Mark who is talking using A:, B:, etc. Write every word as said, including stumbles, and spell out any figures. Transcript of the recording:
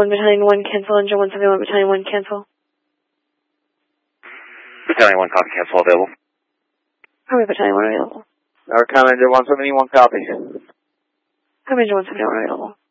A: one, Battalion one, cancel. Engine one seventy-one, Battalion one, cancel.
B: Battalion one, copy, cancel, available.
A: Copy, Battalion one, available.
C: Our Commander one seventy-one, copy.
A: Copy, Engine one seventy-one, available.